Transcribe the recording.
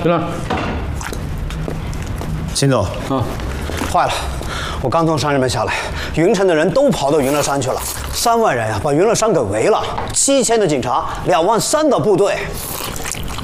队长， 秦总，坏了，我刚从山上面下来，云城的人都跑到云乐山去了，3万人呀，把云乐山给围了，7000的警察，2万3的部队。